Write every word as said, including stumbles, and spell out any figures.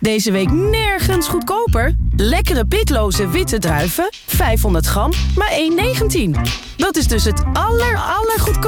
Deze week nergens goedkoper. Lekkere pitloze witte druiven, vijfhonderd gram, maar één negentien. Dat is dus het aller allergoedkoopste.